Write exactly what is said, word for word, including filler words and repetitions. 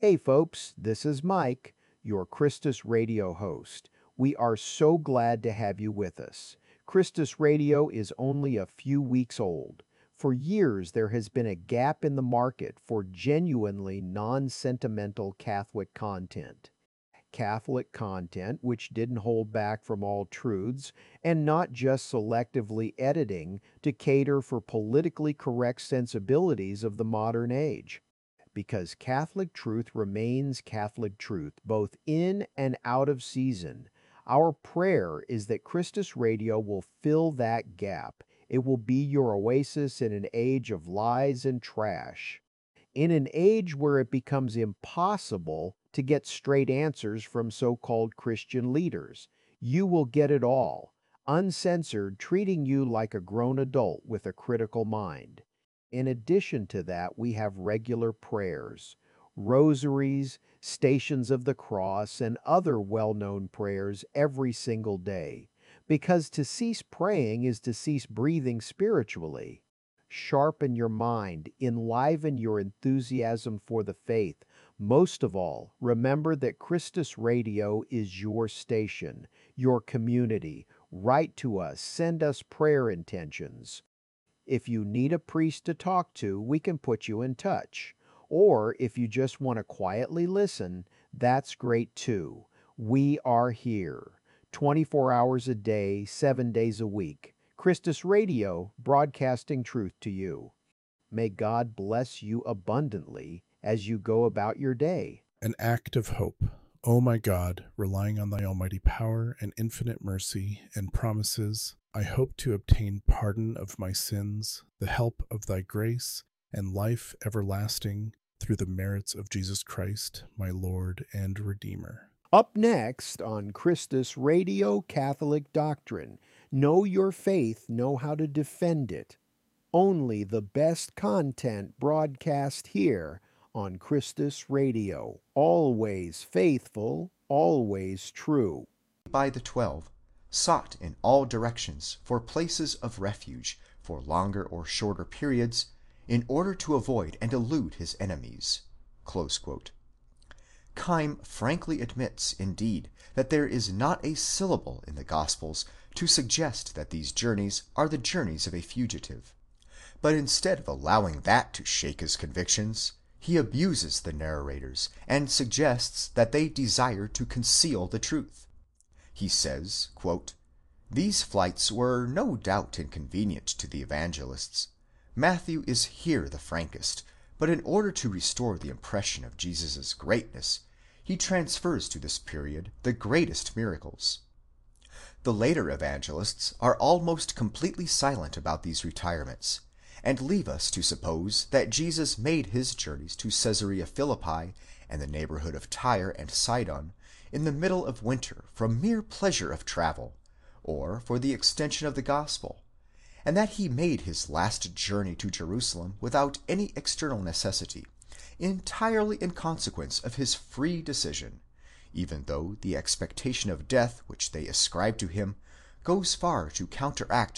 Hey folks, this is Mike, your Christus Radio host. We are so glad to have you with us. Christus Radio is only a few weeks old. For years, there has been a gap in the market for genuinely non-sentimental Catholic content. Catholic content which didn't hold back from all truths and not just selectively editing to cater for politically correct sensibilities of the modern age. Because Catholic truth remains Catholic truth, both in and out of season. Our prayer is that Christus Radio will fill that gap. It will be your oasis in an age of lies and trash. In an age where it becomes impossible to get straight answers from so-called Christian leaders, you will get it all, uncensored, treating you like a grown adult with a critical mind. In addition to that, we have regular prayers, rosaries, stations of the cross, and other well-known prayers every single day. Because to cease praying is to cease breathing spiritually. Sharpen your mind, enliven your enthusiasm for the faith. Most of all, remember that Christus Radio is your station, your community. Write to us, send us prayer intentions. If you need a priest to talk to, we can put you in touch. Or if you just want to quietly listen, that's great too. We are here, twenty-four hours a day, seven days a week. Christus Radio, broadcasting truth to you. May God bless you abundantly as you go about your day. An act of hope. O my God, relying on thy almighty power and infinite mercy and promises, I hope to obtain pardon of my sins, the help of thy grace, and life everlasting through the merits of Jesus Christ, my Lord and Redeemer. Up next on Christus Radio Catholic Doctrine, know your faith, know how to defend it. Only the best content broadcast here on Christus Radio. Always faithful, always true. By the twelve, sought in all directions for places of refuge for longer or shorter periods, in order to avoid and elude his enemies. Close quote. Keim frankly admits, indeed, that there is not a syllable in the Gospels to suggest that these journeys are the journeys of a fugitive. But instead of allowing that to shake his convictions, he abuses the narrators and suggests that they desire to conceal the truth. He says, quote, "These flights were no doubt inconvenient to the evangelists. Matthew is here the frankest, but in order to restore the impression of Jesus' greatness, he transfers to this period the greatest miracles. The later evangelists are almost completely silent about these retirements, and leave us to suppose that Jesus made his journeys to Caesarea Philippi and the neighborhood of Tyre and Sidon in the middle of winter from mere pleasure of travel, or for the extension of the gospel, and that he made his last journey to Jerusalem without any external necessity, entirely in consequence of his free decision, even though the expectation of death which they ascribe to him goes far to counteract